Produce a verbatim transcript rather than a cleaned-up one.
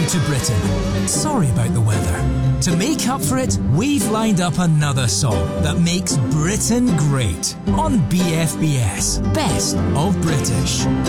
to Britain. Sorry about the weather. To make up for it, we've lined up another song that makes Britain great on B F B S, Best of British.